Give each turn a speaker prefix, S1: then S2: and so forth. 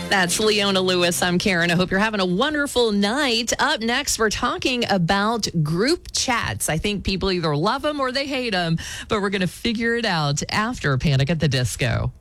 S1: That's Leona Lewis. I'm Karen. I hope you're having a wonderful night. Up next, we're talking about group chats. I think people either love them or they hate them, but we're going to figure it out after Panic at the Disco.